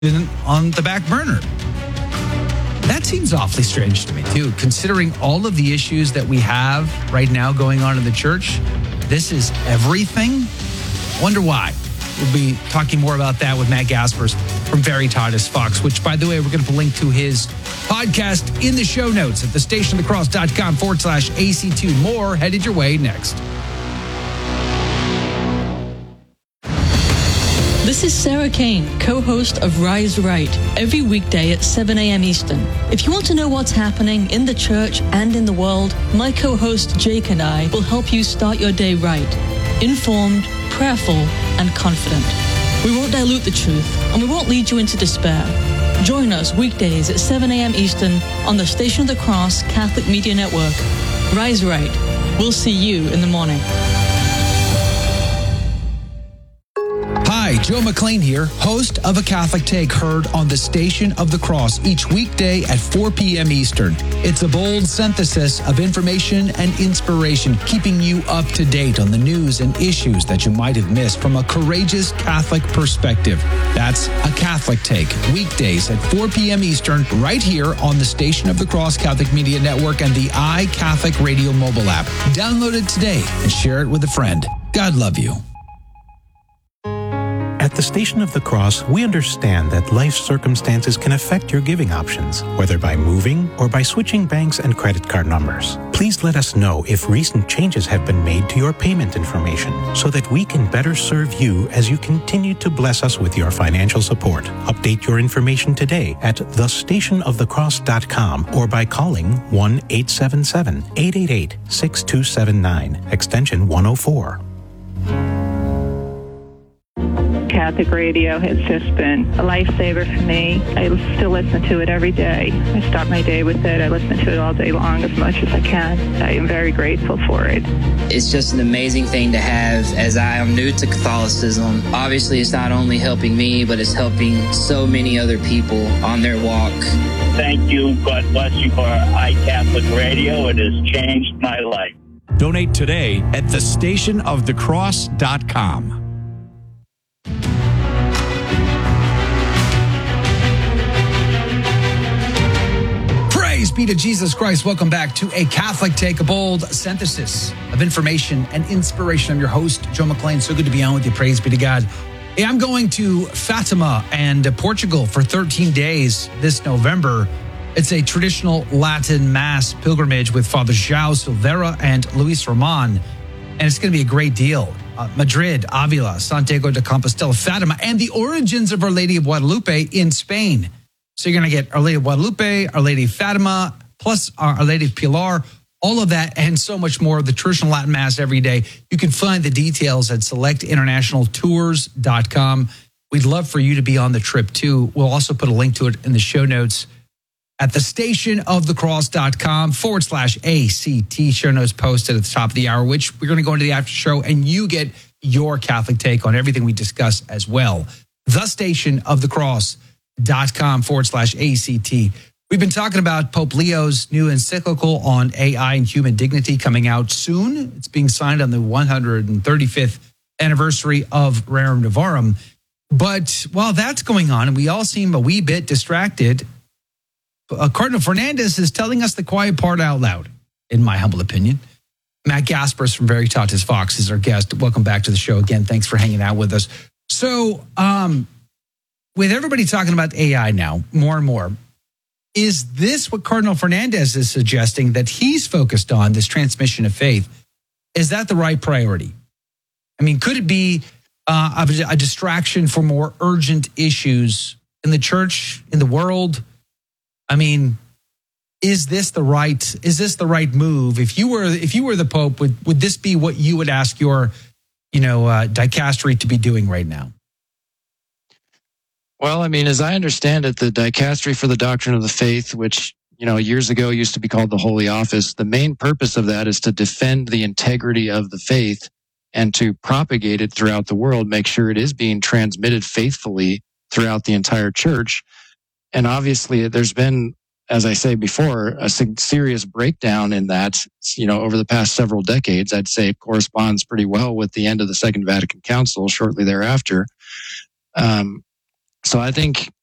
on the back burner. That seems awfully strange to me, too, considering all of the issues that we have right now going on in the church. This is everything. Wonder why. We'll be talking more about that with Matt Gaspers from Veritatis Fox, which, by the way, we're going to put a link to his podcast in the show notes at thestationofthecross.com/AC2. More headed your way next. This is Sarah Kane, co-host of Rise Right, every weekday at 7 a.m. Eastern. If you want to know what's happening in the church and in the world, my co-host Jake and I will help you start your day right, informed, prayerful, and confident. We won't dilute the truth, and we won't lead you into despair. Join us weekdays at 7 a.m. Eastern on the Station of the Cross Catholic Media Network. Rise Right. We'll see you in the morning. Hi, Joe McLean here, host of A Catholic Take, heard on the Station of the Cross each weekday at 4 p.m. Eastern. It's a bold synthesis of information and inspiration, keeping you up to date on the news and issues that you might have missed from a courageous Catholic perspective. That's A Catholic Take, weekdays at 4 p.m. Eastern, right here on the Station of the Cross Catholic Media Network and the iCatholic Radio mobile app. Download it today and share it with a friend. God love you. At the Station of the Cross, we understand that life circumstances can affect your giving options, whether by moving or by switching banks and credit card numbers. Please let us know if recent changes have been made to your payment information so that we can better serve you as you continue to bless us with your financial support. Update your information today at thestationofthecross.com or by calling 1-877-888-6279, extension 104. Catholic radio has just been a lifesaver for me. I still listen to it every day. I start my day with it. I listen to it all day long as much as I can. I am very grateful for it. It's just an amazing thing to have as I am new to Catholicism. Obviously, it's not only helping me, but it's helping so many other people on their walk. Thank you. God bless you for iCatholic Radio. It has changed my life. Donate today at thestationofthecross.com. Praise be to Jesus Christ. Welcome back to A Catholic Take, a bold synthesis of information and inspiration. I'm your host, Joe McLean. So good to be on with you. Praise be to God. Hey, I'm going to Fatima and Portugal for 13 days this November. It's a traditional Latin Mass pilgrimage with Father João Silveira and Luis Roman. And it's going to be a great deal. Madrid, Avila, Santiago de Compostela, Fatima, and the origins of Our Lady of Guadalupe in Spain. So you're going to get Our Lady of Guadalupe, Our Lady of Fatima, plus Our Lady of Pilar, all of that and so much more. The traditional Latin Mass every day. You can find the details at selectinternationaltours.com. We'd love for you to be on the trip too. We'll also put a link to it in the show notes at thestationofthecross.com/ACT. Show notes posted at the top of the hour, which we're going to go into the after show and you get your Catholic take on everything we discuss as well. thestationofthecross.com/ACT. We've been talking about Pope Leo's new encyclical on AI and human dignity coming out soon. It's being signed on the 135th anniversary of Rerum Novarum. But while that's going on, and we all seem a wee bit distracted, Cardinal Fernandez is telling us the quiet part out loud, in my humble opinion. Matt Gaspers from Veritatis Fox is our guest. Welcome back to the show again. Thanks for hanging out with us. So, with everybody talking about AI now, more and more, is this what Cardinal Fernandez is suggesting that he's focused on, this transmission of faith? Is that the right priority? I mean, could it be a distraction for more urgent issues in the church, in the world? I mean, is this the right move? If you were the Pope, would this be what you would ask your, dicastery to be doing right now? Well, I mean, as I understand it, the Dicastery for the Doctrine of the Faith, which, years ago used to be called the Holy Office, the main purpose of that is to defend the integrity of the faith and to propagate it throughout the world, make sure it is being transmitted faithfully throughout the entire church. And obviously, there's been, as I say before, a serious breakdown in that, over the past several decades. I'd say corresponds pretty well with the end of the Second Vatican Council shortly thereafter. So I think